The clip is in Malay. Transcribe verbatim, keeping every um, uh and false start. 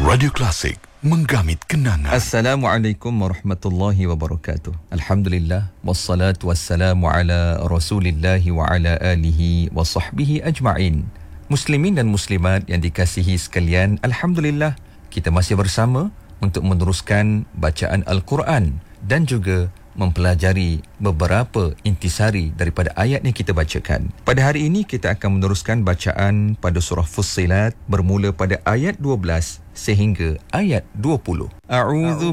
Radio Klasik, menggamit kenangan. Assalamualaikum warahmatullahi wabarakatuh. Alhamdulillah, wassalatu wassalamu ala rasulillahi wa ala alihi wa sahbihi ajma'in. Muslimin dan muslimat yang dikasihi sekalian, Alhamdulillah, kita masih bersama untuk meneruskan bacaan Al-Quran dan juga mempelajari beberapa intisari daripada ayat yang kita bacakan. Pada hari ini kita akan meneruskan bacaan pada surah Fussilat bermula pada ayat dua belas sehingga ayat dua puluh. A'udzu